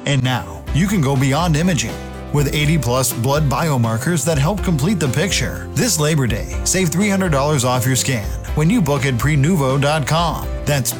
And now, you can go beyond imaging. With 80-plus blood biomarkers that help complete the picture. This Labor Day, save $300 off your scan when you book at prenuvo.com. That's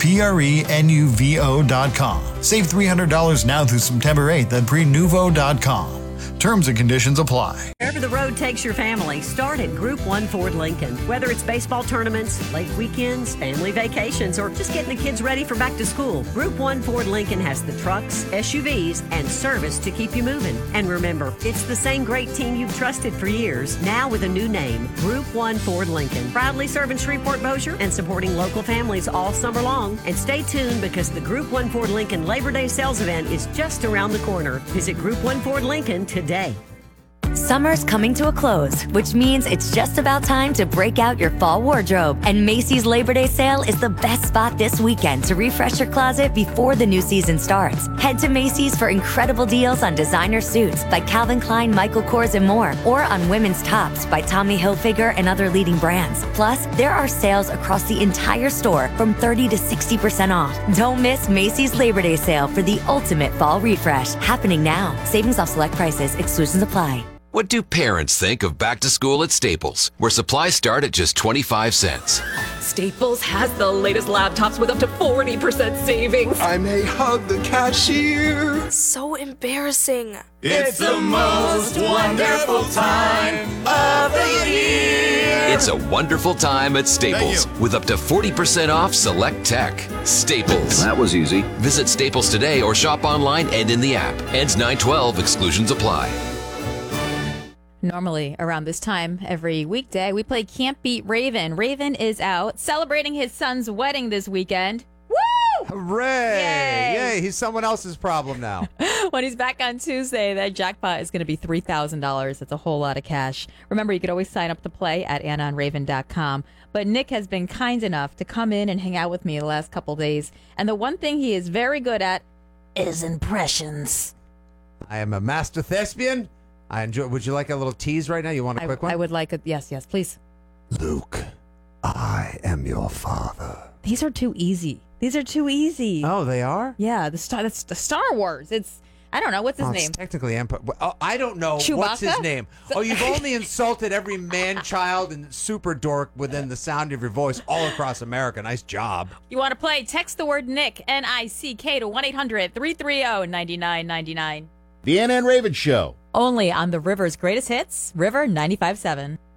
prenuvo.com. Save $300 now through September 8th at prenuvo.com. Terms and conditions apply. Wherever the road takes your family, start at Group 1 Ford Lincoln. Whether it's baseball tournaments, lake weekends, family vacations, or just getting the kids ready for back to school, Group 1 Ford Lincoln has the trucks, SUVs, and service to keep you moving. And remember, it's the same great team you've trusted for years, now with a new name, Group 1 Ford Lincoln. Proudly serving Shreveport-Bossier and supporting local families all summer long. And stay tuned because the Group 1 Ford Lincoln Labor Day sales event is just around the corner. Visit Group 1 Ford Lincoln today. Summer's coming to a close, which means it's just about time to break out your fall wardrobe. And Macy's Labor Day sale is the best spot this weekend to refresh your closet before the new season starts. Head to Macy's for incredible deals on designer suits by Calvin Klein, Michael Kors, and more, or on women's tops by Tommy Hilfiger and other leading brands. Plus, there are sales across the entire store from 30 to 60% off. Don't miss Macy's Labor Day sale for the ultimate fall refresh. Happening now. Savings off select prices. Exclusions apply. What do parents think of back to school at Staples, where supplies start at just 25 cents? Staples has the latest laptops with up to 40% savings. I may hug the cashier. So embarrassing. It's the most wonderful time of the year. It's a wonderful time at Staples with up to 40% off select tech. Staples. That was easy. Visit Staples today or shop online and in the app. Ends 9/12. Exclusions apply. Normally, around this time every weekday, we play Can't Beat Raven. Raven is out celebrating his son's wedding this weekend. Woo! Hooray! Yay! He's someone else's problem now. When he's back on Tuesday, that jackpot is going to be $3,000. That's a whole lot of cash. Remember, you could always sign up to play at AnnaandRaven.com. But Nick has been kind enough to come in and hang out with me the last couple days. And the one thing he is very good at is impressions. I am a master thespian. I enjoy. Would you like a little tease right now? You want a quick one? I would like a yes, please. Luke, I am your father. These are too easy. Oh, they are? Yeah, that's the Star Wars. It's I don't know what's his name. It's technically Empire. I don't know Chewbacca? What's his name. You've only insulted every man, child, and super dork within the sound of your voice all across America. Nice job. You want to play? Text the word Nick Nick to 1-800-330-9999. The Anna and Raven Show. Only on the River's greatest hits, River 95.7.